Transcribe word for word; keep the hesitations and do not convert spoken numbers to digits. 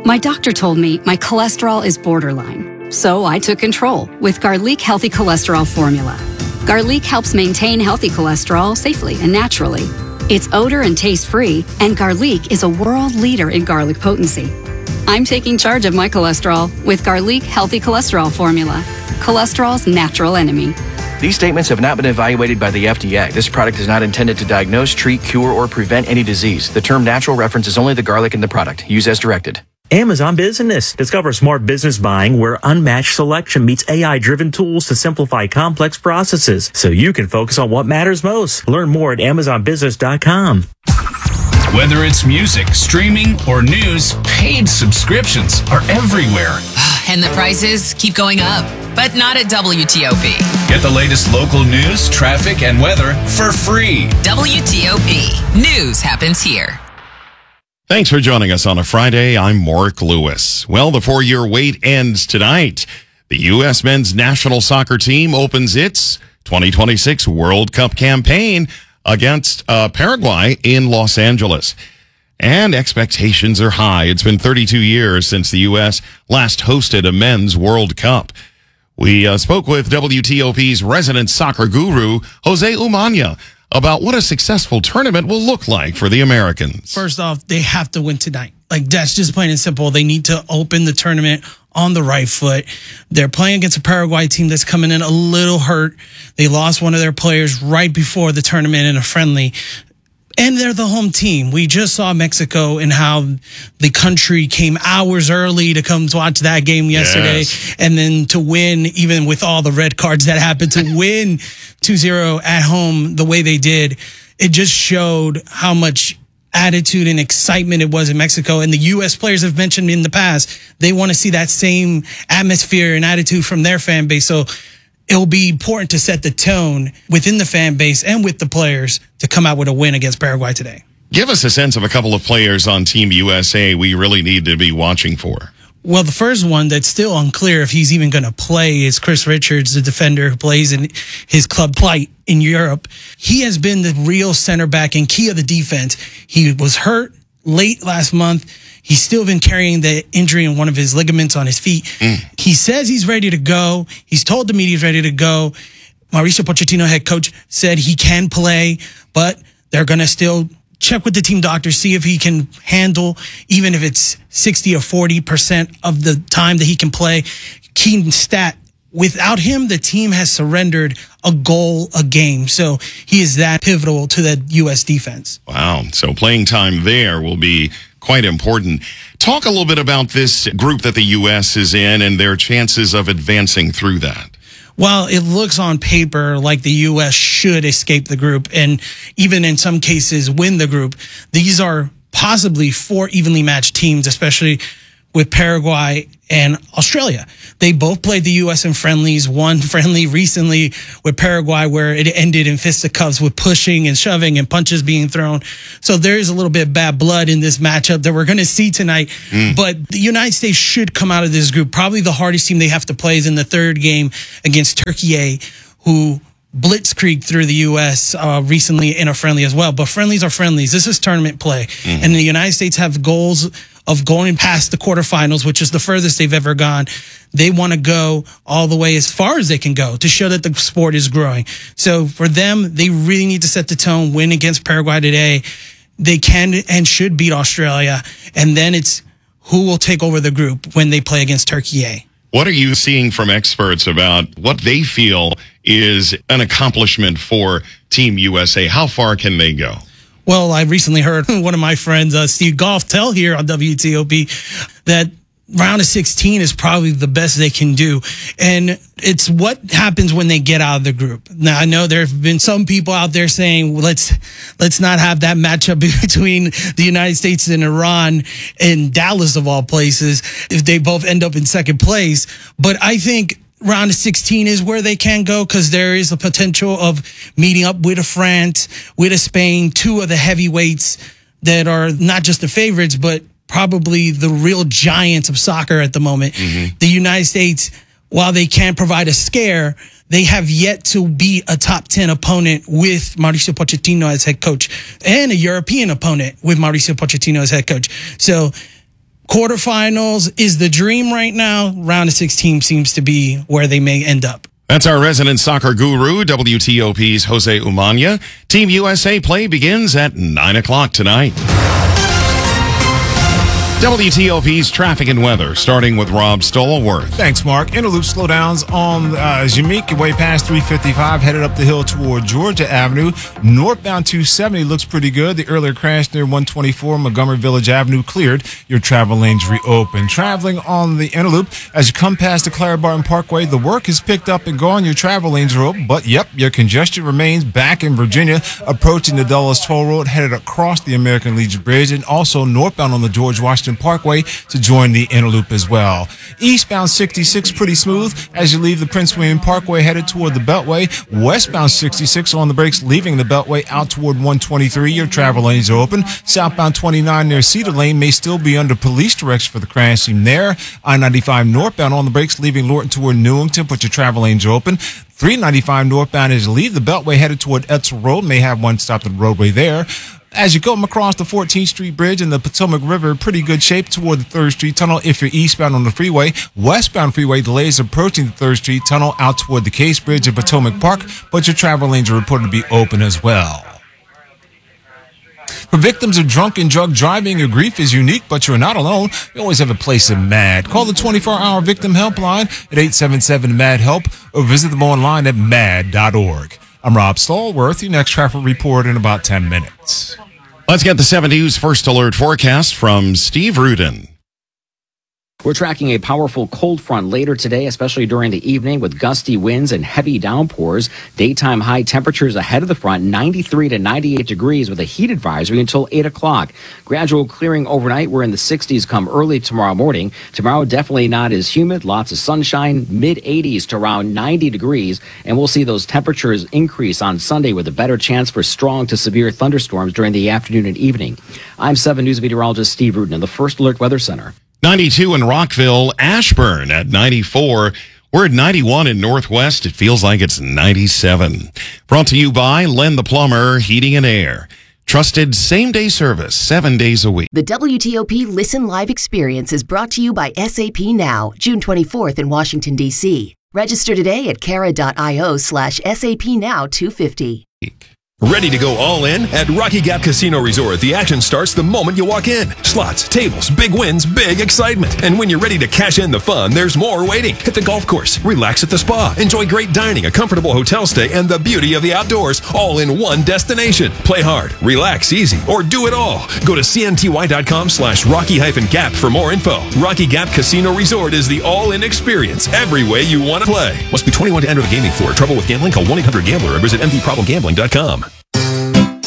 My doctor told me my cholesterol is borderline, so I took control with Garlic Healthy Cholesterol Formula. Garlic helps maintain healthy cholesterol safely and naturally. It's odor and taste-free, and Garlic is a world leader in garlic potency. I'm taking charge of my cholesterol with Garlic Healthy Cholesterol Formula, cholesterol's natural enemy. These statements have not been evaluated by the F D A. This product is not intended to diagnose, treat, cure, or prevent any disease. The term natural references only the garlic in the product. Use as directed. Amazon Business. Discover smart business buying where unmatched selection meets A I-driven tools to simplify complex processes so you can focus on what matters most. Learn more at amazon business dot com. Whether it's music, streaming, or news, paid subscriptions are everywhere. And the prices keep going up, but not at W T O P. Get the latest local news, traffic, and weather for free. W T O P. News happens here. Thanks for joining us on a Friday. I'm Mark Lewis. Well, the four-year wait ends tonight. The U S men's national soccer team opens its twenty twenty-six World Cup campaign against uh, Paraguay in Los Angeles. And expectations are high. It's been thirty-two years since the U S last hosted a men's World Cup. We uh, spoke with W T O P's resident soccer guru, Jose Umana, about what a successful tournament will look like for the Americans. First off, they have to win tonight. Like, that's just plain and simple. They need to open the tournament on the right foot. They're playing against a Paraguay team that's coming in a little hurt. They lost one of their players right before the tournament in a friendly. And they're the home team. We just saw Mexico and how the country came hours early to come to watch that game yesterday. Yes. And then to win, even with all the red cards that happened, to win two zero at home the way they did, it just showed how much attitude and excitement it was in Mexico. And the U S players have mentioned in the past, they want to see that same atmosphere and attitude from their fan base. So it will be important to set the tone within the fan base and with the players to come out with a win against Paraguay today. Give us a sense of a couple of players on Team U S A we really need to be watching for. Well, the first one that's still unclear if he's even going to play is Chris Richards, the defender who plays in his club Plight in Europe. He has been the real center back and key of the defense. He was hurt late last month. He's still been carrying the injury in one of his ligaments on his feet. Mm. He says he's ready to go. He's told the media he's ready to go. Mauricio Pochettino, head coach, said he can play, but they're going to still check with the team doctor, see if he can handle, even if it's sixty or forty percent of the time that he can play. Keen stat. Without him, the team has surrendered a goal a game. So he is that pivotal to the U S defense. Wow. So playing time there will be quite important. Talk a little bit about this group that the U S is in and their chances of advancing through that. Well, it looks on paper like the U S should escape the group and even in some cases win the group. These are possibly four evenly matched teams, especially with Paraguay and Australia. They both played the U S in friendlies, one friendly recently with Paraguay where it ended in fisticuffs with pushing and shoving and punches being thrown. So there is a little bit of bad blood in this matchup that we're going to see tonight. Mm. But the United States should come out of this group. Probably the hardest team they have to play is in the third game against Turkey, who blitzkrieg through the U S uh, recently in a friendly as well. But friendlies are friendlies. This is tournament play. Mm. And the United States have goals of going past the quarterfinals, which is the furthest they've ever gone. They want to go all the way as far as they can go to show that the sport is growing. So for them, they really need to set the tone, win against Paraguay today. They can and should beat Australia. And then it's who will take over the group when they play against Turkey. What are you seeing from experts about what they feel is an accomplishment for Team U S A? How far can they go? Well, I recently heard one of my friends, uh, Steve Goff, tell here on W T O P that round of sixteen is probably the best they can do. And it's what happens when they get out of the group. Now, I know there have been some people out there saying, well, let's let's not have that matchup between the United States and Iran in Dallas, of all places, if they both end up in second place. But I think round of sixteen is where they can go because there is a potential of meeting up with a France, with a Spain, two of the heavyweights that are not just the favorites, but probably the real giants of soccer at the moment. Mm-hmm. The United States, while they can provide a scare, they have yet to beat a top ten opponent with Mauricio Pochettino as head coach and a European opponent with Mauricio Pochettino as head coach. So quarterfinals is the dream right now. Round of sixteen seems to be where they may end up. That's our resident soccer guru, W T O P's Jose Umania. Team U S A play begins at nine o'clock tonight. W T O P's traffic and weather, starting with Rob Stallworth. Thanks, Mark. Interloop slowdowns on uh, Jamaica way past three fifty-five, headed up the hill toward Georgia Avenue. Northbound two seventy looks pretty good. The earlier crash near one twenty-four Montgomery Village Avenue cleared. Your travel lanes reopened. Traveling on the Interloop, as you come past the Clara Barton Parkway, the work is picked up and gone. Your travel lanes are open, but yep, your congestion remains back in Virginia, approaching the Dulles Toll Road, headed across the American Legion Bridge, and also northbound on the George Washington Parkway to join the Interloop as well. Eastbound sixty-six pretty smooth as you leave the Prince William Parkway headed toward the Beltway. Westbound sixty-six on the brakes leaving the Beltway out toward one twenty-three. Your travel lanes are open. Southbound twenty-nine near Cedar Lane may still be under police direction for the crash scene there. I ninety-five northbound on the brakes leaving Lorton toward Newington, but your travel lanes are open. three ninety-five northbound as you leave the Beltway headed toward Etzel Road. May have one stop at the roadway there. As you come across the fourteenth Street Bridge and the Potomac River, pretty good shape toward the third Street Tunnel if you're eastbound on the freeway. Westbound freeway delays approaching the third Street Tunnel out toward the Case Bridge and Potomac Park, but your travel lanes are reported to be open as well. For victims of drunk and drug driving, your grief is unique, but you're not alone. We always have a place in MAD. Call the twenty-four hour victim helpline at eight seven seven M A D HELP or visit them online at mad dot org. I'm Rob Stallworth. Your next traffic report in about ten minutes. Let's get the seven News First Alert forecast from Steve Rudin. We're tracking a powerful cold front later today, especially during the evening with gusty winds and heavy downpours. Daytime high temperatures ahead of the front, ninety-three to ninety-eight degrees with a heat advisory until eight o'clock. Gradual clearing overnight. We're in the sixties come early tomorrow morning. Tomorrow definitely not as humid. Lots of sunshine, mid eighties to around ninety degrees. And we'll see those temperatures increase on Sunday with a better chance for strong to severe thunderstorms during the afternoon and evening. I'm seven News meteorologist Steve Rudin in the First Alert Weather Center. ninety-two in Rockville, Ashburn at ninety-four. We're at ninety-one in Northwest. It feels like it's ninety-seven. Brought to you by Len the Plumber, Heating and Air. Trusted same-day service, seven days a week. The W T O P Listen Live experience is brought to you by S A P Now, June twenty-fourth in Washington, D C. Register today at cara.io slash SAP Now 250. Ready to go all in? At Rocky Gap Casino Resort, the action starts the moment you walk in. Slots, tables, big wins, big excitement. And when you're ready to cash in the fun, there's more waiting. Hit the golf course, relax at the spa, enjoy great dining, a comfortable hotel stay, and the beauty of the outdoors, all in one destination. Play hard, relax easy, or do it all. Go to cnty.com slash rocky-gap for more info. Rocky Gap Casino Resort is the all-in experience every way you want to play. Must be twenty-one to enter the gaming floor. Trouble with gambling? Call one eight hundred gambler or visit m d problem gambling dot com.